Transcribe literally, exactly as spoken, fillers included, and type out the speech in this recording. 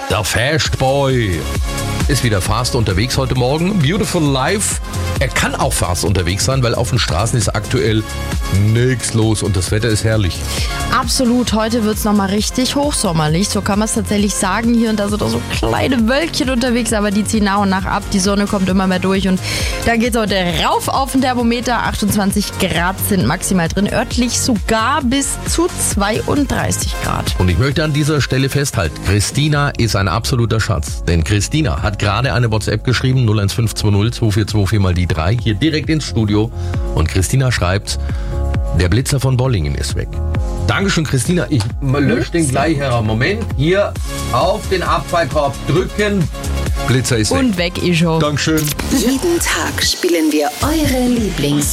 Der Fast Boy ist wieder fast unterwegs heute Morgen. Beautiful Life. Er kann auch fast unterwegs sein, weil auf den Straßen ist aktuell nichts los und das Wetter ist herrlich. Absolut, heute wird es nochmal richtig hochsommerlich, so kann man es tatsächlich sagen. Hier und da sind auch so kleine Wölkchen unterwegs, aber die ziehen nach und nach ab. Die Sonne kommt immer mehr durch und dann geht es heute rauf auf den Thermometer. achtundzwanzig Grad sind maximal drin, örtlich sogar bis zu zweiunddreißig Grad. Und ich möchte an dieser Stelle festhalten, Christina ist ein absoluter Schatz. Denn Christina hat gerade eine WhatsApp geschrieben, null eins fünf zwei null zwei vier zwei vier mal die drei, hier direkt ins Studio. Und Christina schreibt, der Blitzer von Bollingen ist weg. Dankeschön, Christina. Ich lösche den gleich her. Moment, hier auf den Abfallkorb drücken. Blitzer ist weg. Und weg ist schon. Dankeschön. Jeden Tag spielen wir eure Lieblings